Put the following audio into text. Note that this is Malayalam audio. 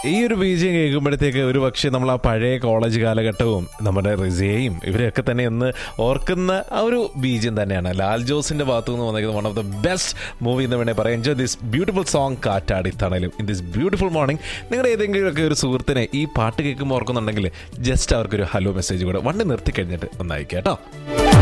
ഈ ഒരു ബീജം കേൾക്കുമ്പോഴത്തേക്ക് ഒരു പക്ഷേ നമ്മൾ ആ പഴയ കോളേജ് കാലഘട്ടവും നമ്മുടെ റിസയെയും ഇവരെയൊക്കെ തന്നെ എന്ന് ഓർക്കുന്ന ആ ഒരു ബീജം തന്നെയാണ് ലാൽ ജോസിന്റെ ഭാഗത്തു നിന്ന് വന്നിരിക്കുന്നത്. One of the best movie എന്ന് വേണേൽ പറയാം. എൻജോയ് ദിസ് ബ്യൂട്ടിഫുൾ സോങ് കാറ്റാടി തണലും ഇൻ ദിസ് ബ്യൂട്ടിഫുൾ മോർണിംഗ്. നിങ്ങളുടെ ഏതെങ്കിലുമൊക്കെ ഒരു സുഹൃത്തിനെ ഈ പാട്ട് കേൾക്കുമ്പോൾ ഓർക്കുന്നുണ്ടെങ്കിൽ ജസ്റ്റ് അവർക്കൊരു ഹലോ മെസ്സേജ് കൂടെ വണ്ടി നിർത്തി കഴിഞ്ഞിട്ട് ഒന്ന് അയക്കാം കേട്ടോ.